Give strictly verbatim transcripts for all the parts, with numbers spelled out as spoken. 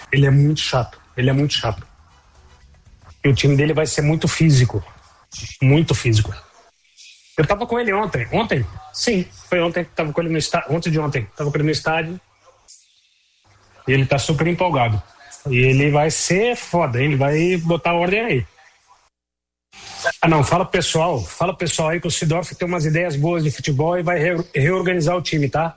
Ele é muito chato. Ele é muito chato. E o time dele vai ser muito físico. Muito físico. Eu tava com ele ontem. Ontem? Sim, foi ontem. Tava com ele no estádio. Ontem de ontem. Tava com ele no estádio. E ele tá super empolgado. E ele vai ser foda, hein? Ele vai botar ordem aí. Ah, não, fala pro pessoal. Fala pro pessoal aí que o Seedorf tem umas ideias boas de futebol e vai re- reorganizar o time, tá?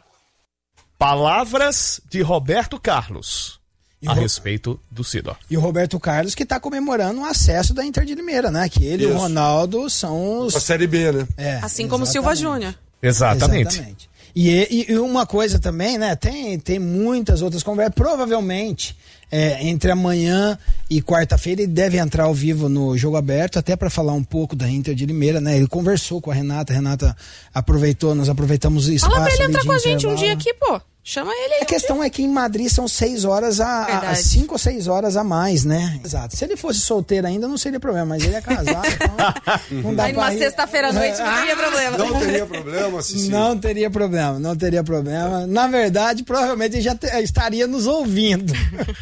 Palavras de Roberto Carlos E a Ro- respeito do Seedorf. E o Roberto Carlos que tá comemorando o acesso da Inter de Limeira, né? Que ele e o Isso. Ronaldo são os... A Série B, né? É, Assim como o Silva exatamente. Júnior. Exatamente. Exatamente. E, e, e uma coisa também, né? Tem, tem muitas outras conversas. Provavelmente, é, entre amanhã e quarta-feira, ele deve entrar ao vivo no Jogo Aberto, até para falar um pouco da Inter de Limeira, né? Ele conversou com a Renata, a Renata aproveitou, nós aproveitamos o espaço. Fala pra ele ali entrar de com a gente um intervalo. dia aqui, pô. Chama ele aí. A questão é que em Madrid são seis horas a, a Verdade. cinco ou seis horas a mais, né? Exato. Se ele fosse solteiro ainda, não seria problema, mas ele é casado, então não dá Aí pra numa ir. sexta-feira à noite não teria problema. Não teria problema, Cici. Não teria problema, não teria problema. Na verdade, provavelmente ele já te- estaria nos ouvindo.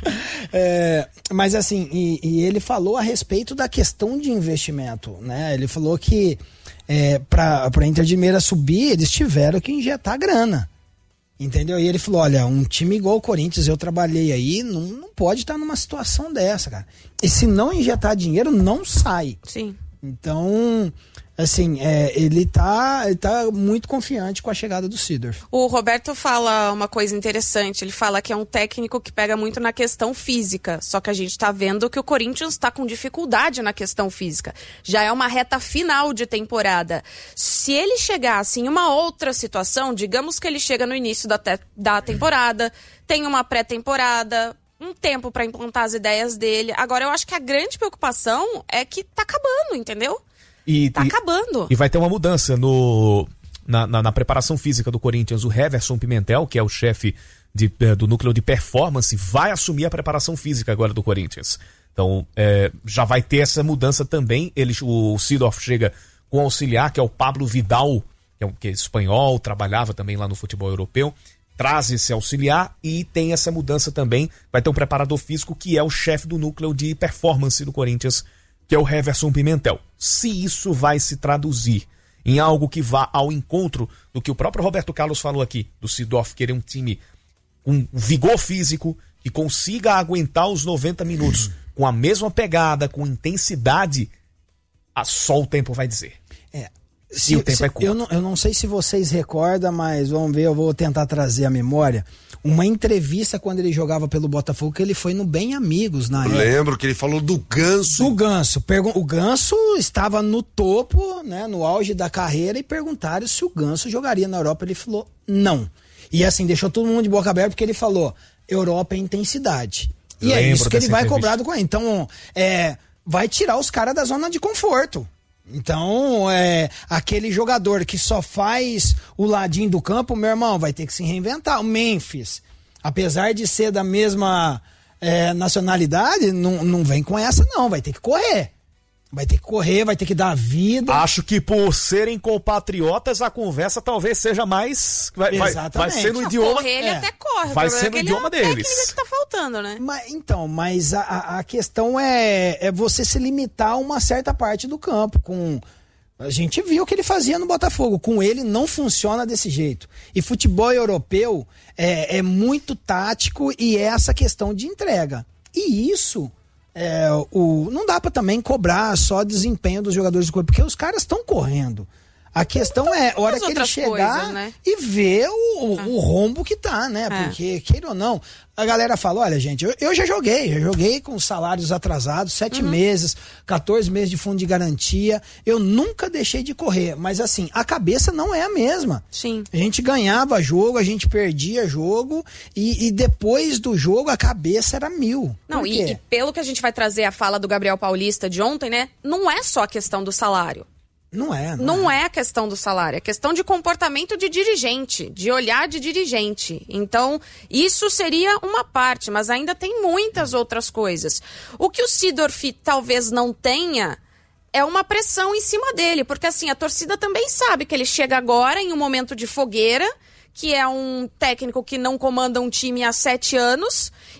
É, mas assim, e, e ele falou a respeito da questão de investimento, né? Ele falou que é, para a Inter de Limeira subir, eles tiveram que injetar grana. Entendeu? E ele falou, olha, um time igual o Corinthians, eu trabalhei aí, não, não pode estar numa situação dessa, cara. E se não injetar dinheiro, não sai. Sim. Então, assim, é, ele, tá, ele tá muito confiante com a chegada do Seedorf. O Roberto fala uma coisa interessante. Ele fala que é um técnico que pega muito na questão física. Só que a gente tá vendo que o Corinthians tá com dificuldade na questão física. Já é uma reta final de temporada. Se ele chegasse em uma outra situação, digamos que ele chega no início da, te- da temporada, tem uma pré-temporada, um tempo pra implantar as ideias dele. Agora, eu acho que a grande preocupação é que tá acabando, entendeu? E, Tá e- acabando. E vai ter uma mudança no, na, na, na preparação física do Corinthians. O Heverson Pimentel, que é o chefe de, eh, do núcleo de performance, vai assumir a preparação física agora do Corinthians. Então, eh, já vai ter essa mudança também. Ele, o Seedorf chega com o auxiliar, que é o Pablo Vidal, que é, um, que é espanhol, trabalhava também lá no futebol europeu. Traz esse auxiliar e tem essa mudança também. Vai ter um preparador físico que é o chefe do núcleo de performance do Corinthians, que é o Heverson Pimentel. Se isso vai se traduzir em algo que vá ao encontro do que o próprio Roberto Carlos falou aqui, do Seedorf querer um time com vigor físico, que consiga aguentar os noventa minutos com a mesma pegada, com intensidade, ah, só o tempo vai dizer. É. Se o tempo é curto. Eu não, eu não sei se vocês recordam, mas vamos ver, eu vou tentar trazer a memória. Uma entrevista quando ele jogava pelo Botafogo, que ele foi no Bem Amigos na Eu época. lembro que ele falou do Ganso. Do Ganso. Pergun- o Ganso estava no topo, né, no auge da carreira, e perguntaram se o Ganso jogaria na Europa. Ele falou não. E assim, deixou todo mundo de boca aberta, porque ele falou, Europa é intensidade. E é Lembro isso que ele dessa vai entrevista. cobrado com ele. Então, é, vai tirar os caras da zona de conforto. Então, é, aquele jogador que só faz o ladinho do campo, meu irmão, vai ter que se reinventar. O Memphis, apesar de ser da mesma é, nacionalidade, não, não vem com essa não, vai ter que correr. Vai ter que correr, vai ter que dar vida. Acho que por serem compatriotas, a conversa talvez seja mais... Vai, vai, vai Exatamente. ser no Não, idioma... correr, ele é. até corre. O Vai problema ser é no que ele idioma é a técnica deles. que tá faltando, né? Mas, então, mas a- a, a questão é, é você se limitar a uma certa parte do campo. Com a gente viu o que ele fazia no Botafogo. Com ele não funciona desse jeito. E futebol europeu é, é muito tático e é essa questão de entrega. E isso é, o, não dá pra também cobrar só desempenho dos jogadores do corpo, porque os caras estão correndo. A questão é, a hora as que ele outras chegar coisas, né? e ver o, o rombo que tá, né? É. Porque, queira ou não, a galera fala, olha, gente, eu, eu já joguei, já joguei com salários atrasados, sete meses, quatorze meses de fundo de garantia, eu nunca deixei de correr, mas assim, a cabeça não é a mesma. Sim. A gente ganhava jogo, a gente perdia jogo, e, e depois do jogo a cabeça era mil. Não, Por e, quê? e pelo que a gente vai trazer a fala do Gabriel Paulista de ontem, né? Não é só a questão do salário. Não é, não, Não é a questão do salário, é questão de comportamento de dirigente, de olhar de dirigente. Então, isso seria uma parte, mas ainda tem muitas outras coisas. O que o Seedorf talvez não tenha é uma pressão em cima dele, porque assim, a torcida também sabe que ele chega agora em um momento de fogueira, que é um técnico que não comanda um time há sete anos